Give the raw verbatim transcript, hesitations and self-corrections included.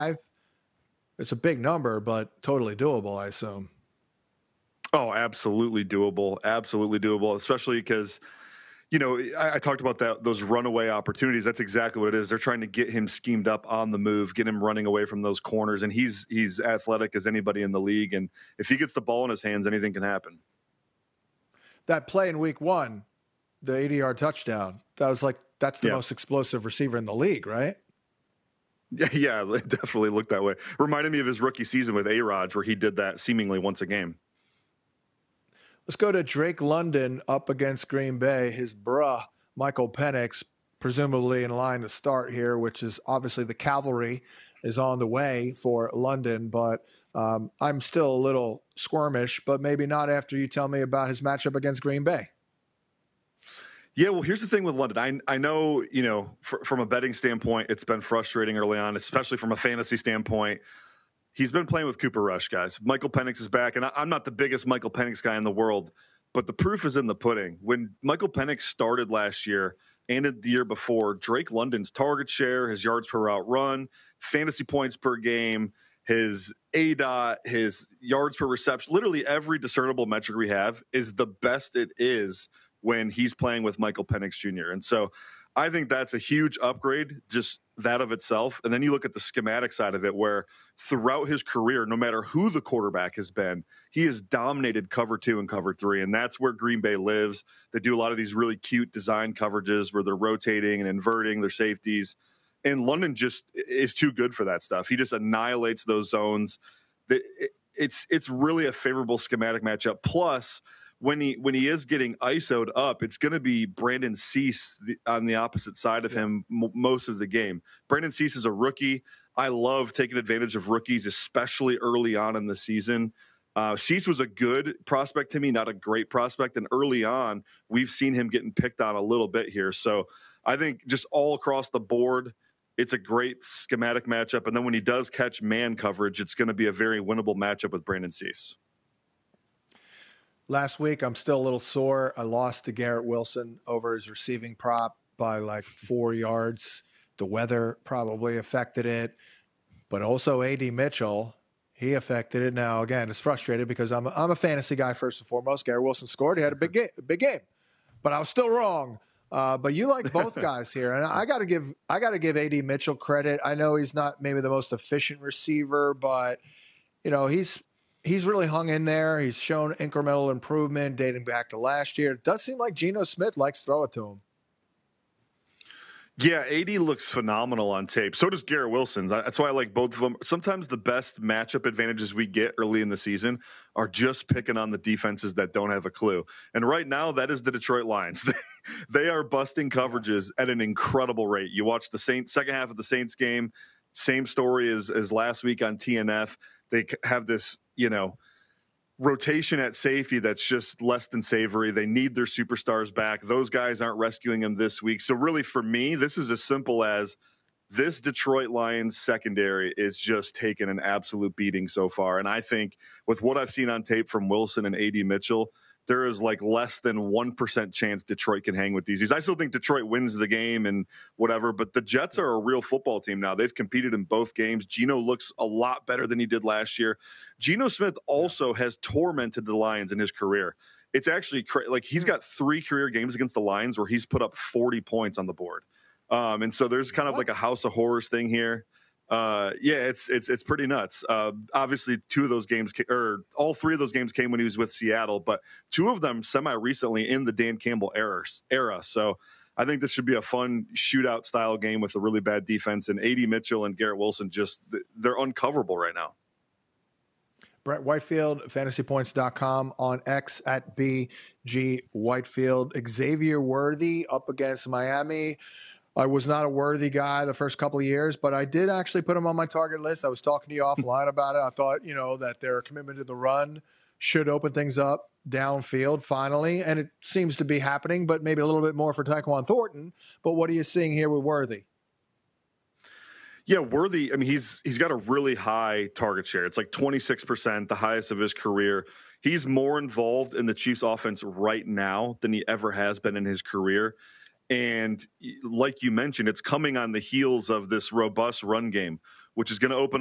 It's a big number, but totally doable, I assume. Oh, absolutely doable. Absolutely doable, especially because, you know, I, I talked about that, those runaway opportunities. That's exactly what it is. They're trying to get him schemed up on the move, get him running away from those corners. And he's, he's athletic as anybody in the league. And if he gets the ball in his hands, anything can happen. That play in week one, the eighty yard touchdown, that was like, that's the yeah. most explosive receiver in the league, right? Yeah, yeah, it definitely looked that way. Reminded me of his rookie season with A-Rod, where he did that seemingly once a game. Let's go to Drake London up against Green Bay. His bruh, Michael Penix, presumably in line to start here, which is obviously the cavalry is on the way for London. But um, I'm still a little squirmish, but maybe not after you tell me about his matchup against Green Bay. Yeah, well, here's the thing with London. I I know, you know, for, from a betting standpoint, it's been frustrating early on, especially from a fantasy standpoint. He's been playing with Cooper Rush, guys. Michael Penix is back, and I, I'm not the biggest Michael Penix guy in the world, but the proof is in the pudding. When Michael Penix started last year and the year before, Drake London's target share, his yards per route run, fantasy points per game, his A D O T, his yards per reception, literally every discernible metric we have is the best it is when he's playing with Michael Penix Junior And so I think that's a huge upgrade, just that of itself. And then you look at the schematic side of it, where throughout his career, no matter who the quarterback has been, he has dominated cover two and cover three. And that's where Green Bay lives. They do a lot of these really cute design coverages where they're rotating and inverting their safeties. And London just is too good for that stuff. He just annihilates those zones. It's, it's really a favorable schematic matchup. Plus, When he when he is getting I S O'd up, it's going to be Brandon Cease the, on the opposite side of him m- most of the game. Brandon Cease is a rookie. I love taking advantage of rookies, especially early on in the season. Uh, Cease was a good prospect to me, not a great prospect. And early on, we've seen him getting picked on a little bit here. So I think just all across the board, it's a great schematic matchup. And then when he does catch man coverage, it's going to be a very winnable matchup with Brandon Cease. Last week, I'm still a little sore. I lost to Garrett Wilson over his receiving prop by like four yards. The weather probably affected it, but also A D Mitchell, he affected it. Now, again, it's frustrated because I'm a, I'm a fantasy guy first and foremost. Garrett Wilson scored. He had a big game, big game, but I was still wrong. Uh, but you like both guys here, and I got to give I got to give A D Mitchell credit. I know he's not maybe the most efficient receiver, but you know he's. He's really hung in there. He's shown incremental improvement dating back to last year. It does seem like Geno Smith likes to throw it to him. Yeah, A D looks phenomenal on tape. So does Garrett Wilson. That's why I like both of them. Sometimes the best matchup advantages we get early in the season are just picking on the defenses that don't have a clue. And right now, that is the Detroit Lions. They are busting coverages at an incredible rate. You watch the Saints second half of the Saints game, same story as, as last week on T N F. They have this, you know, rotation at safety that's just less than savory. They need their superstars back. Those guys aren't rescuing them this week. So really, for me, this is as simple as this Detroit Lions secondary is just taking an absolute beating so far. And I think with what I've seen on tape from Wilson and A D Mitchell, there is like less than one percent chance Detroit can hang with these. I still think Detroit wins the game and whatever, but the Jets are a real football team now. They've competed in both games. Geno looks a lot better than he did last year. Geno Smith also has tormented the Lions in his career. It's actually cra- like he's got three career games against the Lions where he's put up forty points on the board. Um, and so there's kind of what? like a house of horrors thing here. Uh, yeah, it's it's it's pretty nuts. Uh, obviously, two of those games, ca- or all three of those games, came when he was with Seattle, but two of them semi-recently in the Dan Campbell era. era. So I think this should be a fun shootout style game with a really bad defense. And A D Mitchell and Garrett Wilson just they're uncoverable right now. Brett Whitefield, fantasy points dot com, on X at B G Whitefield. Xavier Worthy up against Miami. I was not a Worthy guy the first couple of years, but I did actually put him on my target list. I was talking to you offline about it. I thought, you know, that their commitment to the run should open things up downfield finally, and it seems to be happening, but maybe a little bit more for Tyquan Thornton. But what are you seeing here with Worthy? Yeah, Worthy, I mean, he's he's got a really high target share. It's like twenty-six percent, the highest of his career. He's more involved in the Chiefs offense right now than he ever has been in his career. And like you mentioned, it's coming on the heels of this robust run game. which is going to open